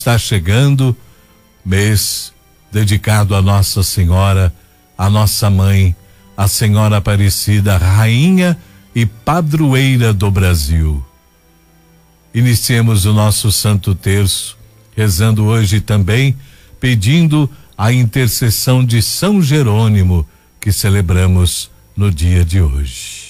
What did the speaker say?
Está chegando mês dedicado a Nossa Senhora, a nossa mãe, a Senhora Aparecida, rainha e padroeira do Brasil. Iniciemos o nosso Santo Terço, rezando hoje também, pedindo a intercessão de São Jerônimo, que celebramos no dia de hoje.